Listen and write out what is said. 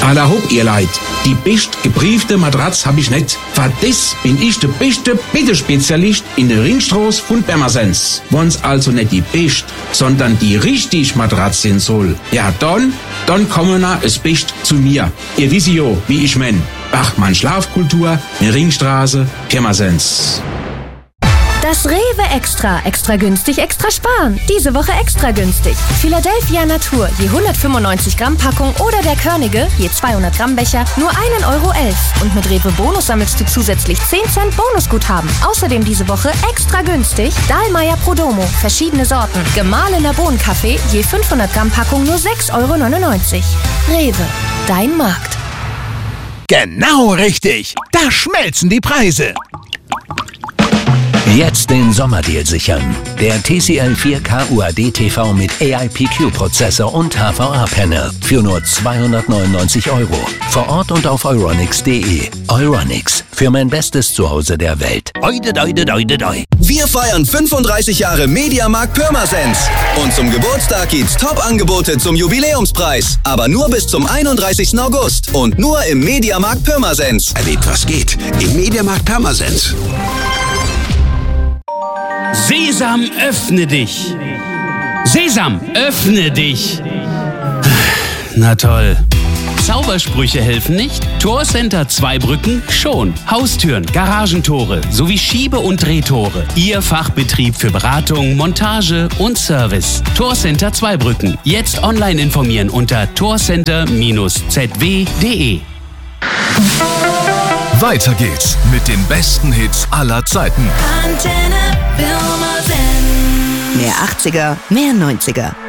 Alla hopp, ihr Leid. Die best gebriefte Matratz hab ich nicht. Für das bin ich der beste Bettespezialist in der Ringstraße von Pirmasens. Wenn's also nicht die best, sondern die richtig Matratz sein soll, ja dann kommen na es best zu mir. Ihr wisst ja, wie ich mein. Bachmann Schlafkultur, Ringstraße, Pirmasens. Das Rewe Extra günstig, extra sparen. Diese Woche extra günstig. Philadelphia Natur, je 195 Gramm Packung oder der Körnige, je 200 Gramm Becher, nur 1,11 Euro. Und mit Rewe Bonus sammelst du zusätzlich 10 Cent Bonusguthaben. Außerdem diese Woche extra günstig Dahlmeier Prodomo, verschiedene Sorten. Gemahlener Bohnenkaffee, je 500 Gramm Packung, nur 6,99 Euro. Rewe, dein Markt. Genau richtig. Da schmelzen die Preise. Jetzt den Sommerdeal sichern. Der TCL 4K UHD TV mit AIPQ-Prozessor und HVA-Panel für nur 299 €. Vor Ort und auf euronics.de. Euronics, für mein bestes Zuhause der Welt. Oide, doide, doide, doi. Wir feiern 35 Jahre Mediamarkt Pirmasens. Und zum Geburtstag gibt's Top-Angebote zum Jubiläumspreis. Aber nur bis zum 31. August. Und nur im Mediamarkt Pirmasens. Erlebt, was geht im Mediamarkt Pirmasens. Sesam, öffne dich! Sesam, öffne dich! Na toll. Zaubersprüche helfen nicht? Torcenter Zweibrücken schon. Haustüren, Garagentore sowie Schiebe- und Drehtore. Ihr Fachbetrieb für Beratung, Montage und Service. Torcenter Zweibrücken. Jetzt online informieren unter torcenter-zw.de. Weiter geht's mit den besten Hits aller Zeiten. Antenne Pirmasens. Mehr 80er, mehr 90er.